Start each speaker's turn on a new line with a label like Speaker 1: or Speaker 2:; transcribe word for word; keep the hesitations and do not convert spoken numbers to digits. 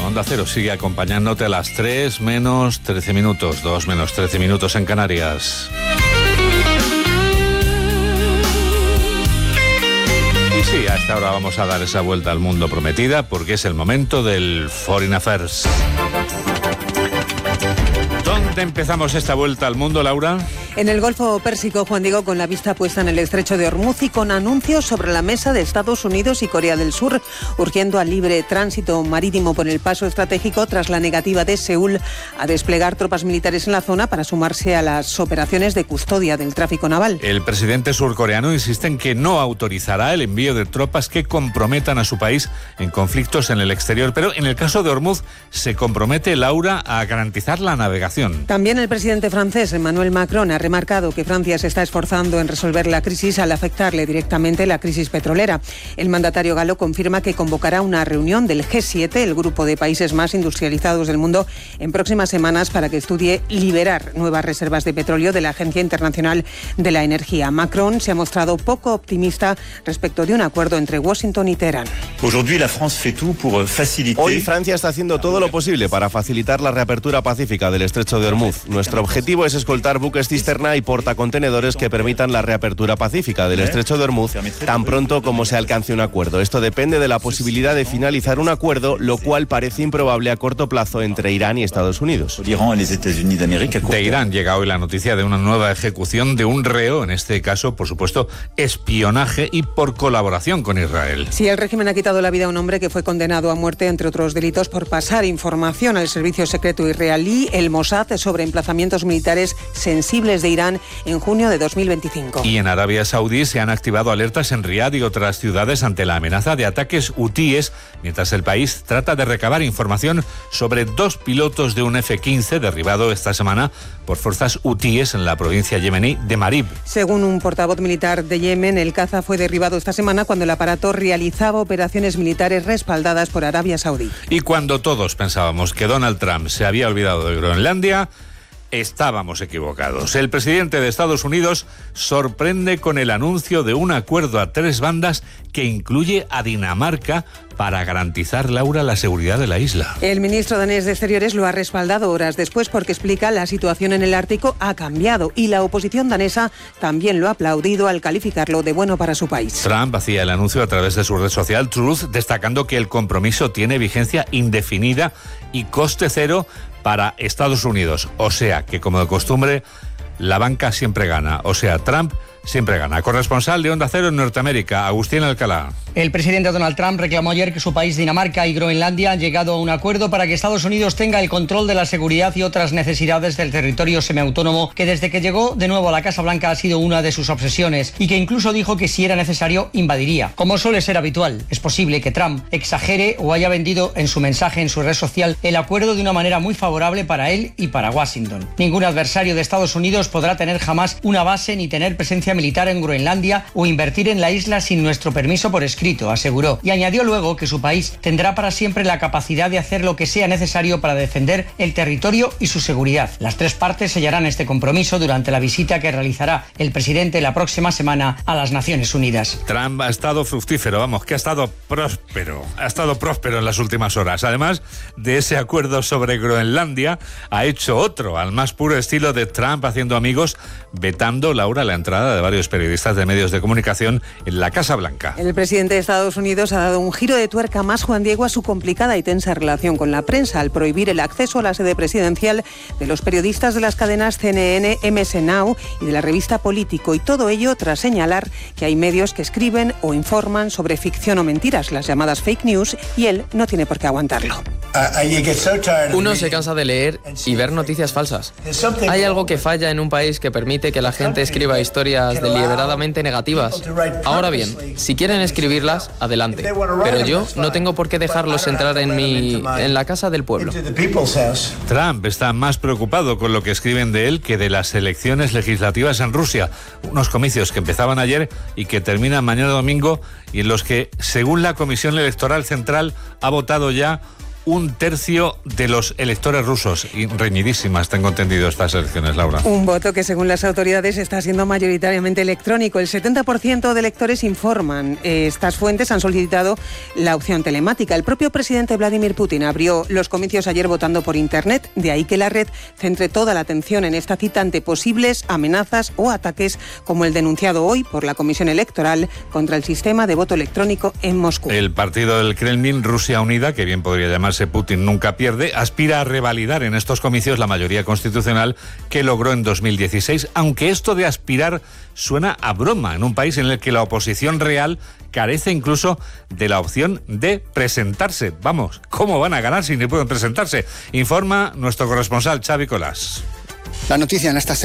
Speaker 1: Onda Cero sigue acompañándote a las tres menos trece minutos, dos menos trece minutos en Canarias. Y sí, a esta hora vamos a dar esa vuelta al mundo prometida porque es el momento del Foreign Affairs. ¿Dónde empezamos esta vuelta al mundo, Laura?
Speaker 2: En el Golfo Pérsico, Juan Diego, con la vista puesta en el estrecho de Hormuz y con anuncios sobre la mesa de Estados Unidos y Corea del Sur, urgiendo al libre tránsito marítimo por el paso estratégico tras la negativa de Seúl a desplegar tropas militares en la zona para sumarse a las operaciones de custodia del tráfico naval.
Speaker 1: El presidente surcoreano insiste en que no autorizará el envío de tropas que comprometan a su país en conflictos en el exterior, pero en el caso de Hormuz se compromete, Laura, a garantizar la navegación.
Speaker 2: También el presidente francés, Emmanuel Macron, ha remarcado que Francia se está esforzando en resolver la crisis al afectarle directamente la crisis petrolera. El mandatario galo confirma que convocará una reunión del G siete, el grupo de países más industrializados del mundo, en próximas semanas para que estudie liberar nuevas reservas de petróleo de la Agencia Internacional de la Energía. Macron se ha mostrado poco optimista respecto de un acuerdo entre Washington y Teherán.
Speaker 3: Hoy Francia está haciendo todo lo posible para facilitar la reapertura pacífica del estrecho de Hormuz. Nuestro objetivo es escoltar buques cisterna y portacontenedores que permitan la reapertura pacífica del estrecho de Hormuz tan pronto como se alcance un acuerdo. Esto depende de la posibilidad de finalizar un acuerdo, lo cual parece improbable a corto plazo entre Irán y Estados Unidos.
Speaker 1: De Irán llega hoy la noticia de una nueva ejecución de un reo, en este caso, por supuesto, espionaje y por colaboración con Israel.
Speaker 2: Sí, el régimen ha quitado la vida a un hombre que fue condenado a muerte, entre otros delitos, por pasar información al servicio secreto israelí, el Mossad, sobre emplazamientos militares sensibles de Irán en junio de dos mil veinticinco.
Speaker 1: Y en Arabia Saudí se han activado alertas en Riad y otras ciudades ante la amenaza de ataques hutíes, mientras el país trata de recabar información sobre dos pilotos de un F quince derribado esta semana por fuerzas hutíes en la provincia yemení de Marib.
Speaker 2: Según un portavoz militar de Yemen, el caza fue derribado esta semana cuando el aparato realizaba operaciones militares respaldadas por Arabia Saudí.
Speaker 1: Y cuando todos pensábamos que Donald Trump se había olvidado de Groenlandia, estábamos equivocados. El presidente de Estados Unidos sorprende con el anuncio de un acuerdo a tres bandas que incluye a Dinamarca para garantizar, Laura, la seguridad de la isla.
Speaker 2: El ministro danés de Exteriores lo ha respaldado horas después porque explica la situación en el Ártico ha cambiado y la oposición danesa también lo ha aplaudido al calificarlo de bueno para su país.
Speaker 1: Trump hacía el anuncio a través de su red social Truth, destacando que el compromiso tiene vigencia indefinida y coste cero para Estados Unidos. O sea que, como de costumbre, la banca siempre gana. O sea, Trump siempre gana. Corresponsal de Onda Cero en Norteamérica, Agustín Alcalá.
Speaker 4: El presidente Donald Trump reclamó ayer que su país, Dinamarca y Groenlandia han llegado a un acuerdo para que Estados Unidos tenga el control de la seguridad y otras necesidades del territorio semiautónomo que desde que llegó de nuevo a la Casa Blanca ha sido una de sus obsesiones y que incluso dijo que si era necesario invadiría. Como suele ser habitual, es posible que Trump exagere o haya vendido en su mensaje en su red social el acuerdo de una manera muy favorable para él y para Washington. Ningún adversario de Estados Unidos podrá tener jamás una base ni tener presencia militar en Groenlandia o invertir en la isla sin nuestro permiso por escrito, aseguró. Y añadió luego que su país tendrá para siempre la capacidad de hacer lo que sea necesario para defender el territorio y su seguridad. Las tres partes sellarán este compromiso durante la visita que realizará el presidente la próxima semana a las Naciones Unidas.
Speaker 1: Trump ha estado fructífero, vamos, que ha estado próspero, ha estado próspero en las últimas horas. Además de ese acuerdo sobre Groenlandia, ha hecho otro, al más puro estilo de Trump haciendo amigos, vetando, Laura, la entrada de varios periodistas de medios de comunicación en la Casa Blanca.
Speaker 2: El presidente de Estados Unidos ha dado un giro de tuerca más, Juan Diego, a su complicada y tensa relación con la prensa al prohibir el acceso a la sede presidencial de los periodistas de las cadenas C N N, M S Now y de la revista Político, y todo ello tras señalar que hay medios que escriben o informan sobre ficción o mentiras, las llamadas fake news, y él no tiene por qué aguantarlo.
Speaker 5: Uno se cansa de leer y ver noticias falsas. Hay algo que falla en un país que permite que la gente escriba historias deliberadamente negativas. Ahora bien, si quieren escribirlas, adelante. Pero yo no tengo por qué dejarlos entrar en mi, en la casa del pueblo.
Speaker 1: Trump está más preocupado con lo que escriben de él que de las elecciones legislativas en Rusia. Unos comicios que empezaban ayer y que terminan mañana domingo y en los que, según la Comisión Electoral Central, ha votado ya un tercio de los electores rusos. Y reñidísimas, tengo entendido, estas elecciones, Laura.
Speaker 2: Un voto que, según las autoridades, está siendo mayoritariamente electrónico. El setenta por ciento de electores informan. Estas fuentes han solicitado la opción telemática. El propio presidente Vladimir Putin abrió los comicios ayer votando por Internet. De ahí que la red centre toda la atención en esta cita ante posibles amenazas o ataques como el denunciado hoy por la Comisión Electoral contra el sistema de voto electrónico en Moscú.
Speaker 1: El partido del Kremlin, Rusia Unida, que bien podría llamarse Putin nunca pierde, aspira a revalidar en estos comicios la mayoría constitucional que logró en dos mil dieciséis, aunque esto de aspirar suena a broma en un país en el que la oposición real carece incluso de la opción de presentarse. Vamos, ¿cómo van a ganar si no pueden presentarse? Informa nuestro corresponsal Xavi Colás.
Speaker 6: La noticia en esta